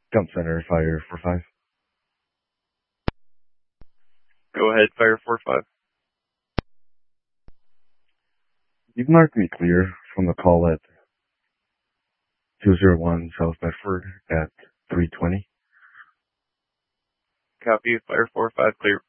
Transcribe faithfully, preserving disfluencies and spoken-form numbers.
Jump Center, Fire four five. Go ahead, Fire four five. You've marked me clear from the call at two oh one South Bedford at three twenty. Copy, Fire four five, clear.